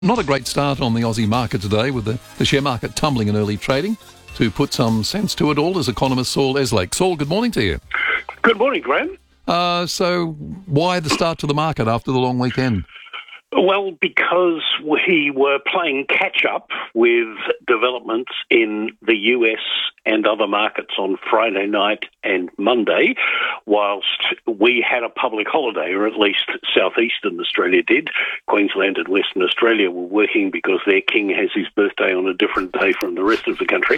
Not a great start on the Aussie market today, with the share market tumbling in early trading. To put some sense to it all is economist Saul Eslake. Saul, good morning to you. Good morning, Graham. So why the start to the market after the long weekend? Well, because we were playing catch-up with developments in the US and other markets on Friday night and Monday, whilst we had a public holiday, or at least southeastern Australia did. Queensland and Western Australia were working because their king has his birthday on a different day from the rest of the country.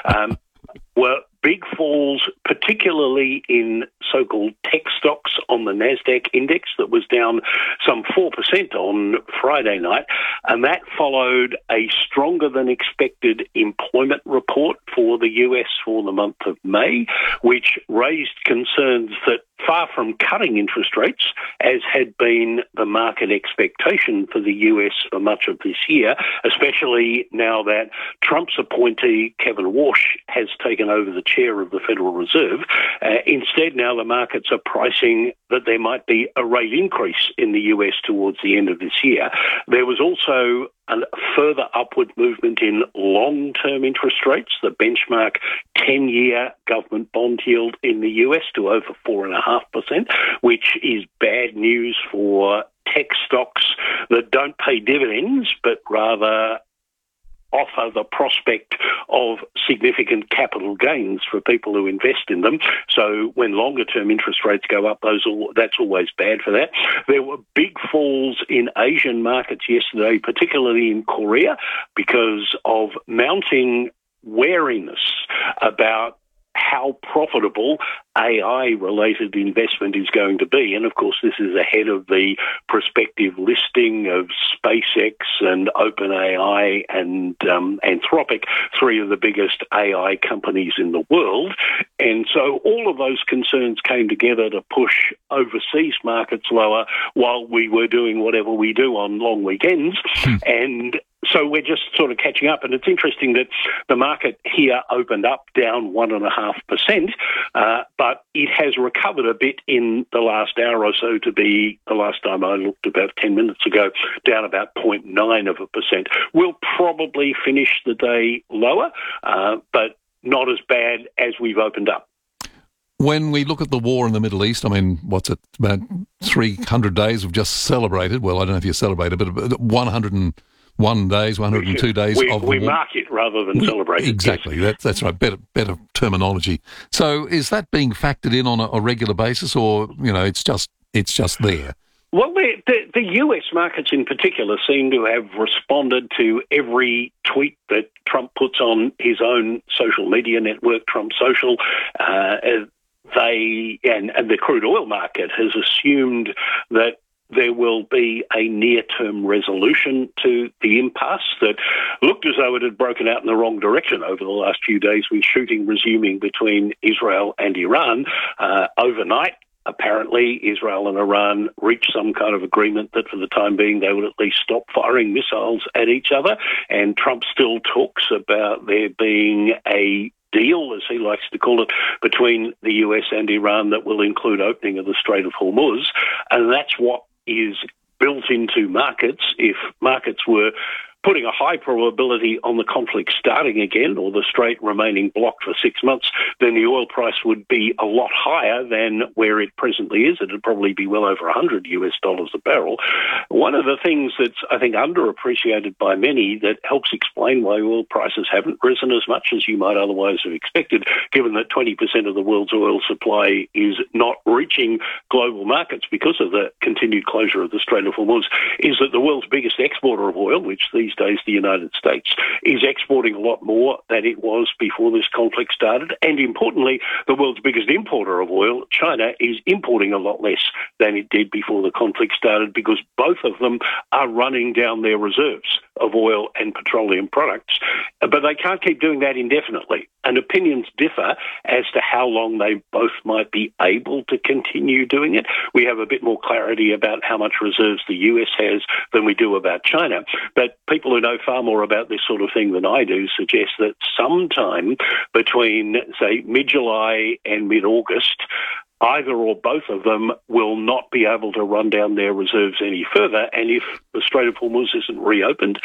Were big falls, particularly in so-called tech stocks on the Nasdaq index that was down some 4% on Friday night, and that followed a stronger than expected employment report for the US for the month of May, which raised concerns that far from cutting interest rates, as had been the market expectation for the US for much of this year, especially now that Trump's appointee, Kevin Warsh, has taken over the chair of the Federal Reserve. Instead, now the markets are pricing that there might be a rate increase in the US towards the end of this year. There was also a further upward movement in long-term interest rates, the benchmark 10-year government bond yield in the US to over 4.5%, which is bad news for tech stocks that don't pay dividends, but rather offer the prospect of significant capital gains for people who invest in them. So when longer-term interest rates go up, that's always bad for that. There were big falls in Asian markets yesterday, particularly in Korea, because of mounting wariness about how profitable AI-related investment is going to be. And, of course, this is ahead of the prospective listing of SpaceX and OpenAI and Anthropic, three of the biggest AI companies in the world. And so all of those concerns came together to push overseas markets lower while we were doing whatever we do on long weekends. And so we're just sort of catching up, and it's interesting that the market here opened up down 1.5%, but it has recovered a bit in the last hour or so to be, the last time I looked about 10 minutes ago, down about 0.9%. We'll probably finish the day lower, but not as bad as we've opened up. When we look at the war in the Middle East, I mean, what's it, about 300 days we've just celebrated. Well, I don't know if you celebrated, but 101 days, 102 days of we mark it rather than celebrate it. Exactly, yes. That's right, better terminology. So is that being factored in on a regular basis, or, you know, it's just there? Well, the US markets in particular seem to have responded to every tweet that Trump puts on his own social media network, Trump Social. And the crude oil market has assumed that there will be a near-term resolution to the impasse that looked as though it had broken out in the wrong direction over the last few days, with shooting resuming between Israel and Iran. Overnight, apparently, Israel and Iran reached some kind of agreement that for the time being they would at least stop firing missiles at each other, and Trump still talks about there being a deal, as he likes to call it, between the US and Iran that will include opening of the Strait of Hormuz, and that's what is built into markets. If markets were putting a high probability on the conflict starting again, or the strait remaining blocked for 6 months, then the oil price would be a lot higher than where it presently is. It would probably be well over $100 a barrel. One of the things that's, I think, underappreciated by many that helps explain why oil prices haven't risen as much as you might otherwise have expected, given that 20% of the world's oil supply is not reaching global markets because of the continued closure of the Strait of Hormuz, is that the world's biggest exporter of oil, which these days the United States, is exporting a lot more than it was before this conflict started. And importantly, the world's biggest importer of oil, China, is importing a lot less than it did before the conflict started, because both of them are running down their reserves of oil and petroleum products. But they can't keep doing that indefinitely. And opinions differ as to how long they both might be able to continue doing it. We have a bit more clarity about how much reserves the US has than we do about China. But people who know far more about this sort of thing than I do suggest that sometime between, say, mid-July and mid-August, either or both of them will not be able to run down their reserves any further. And if the Strait of Hormuz isn't reopened,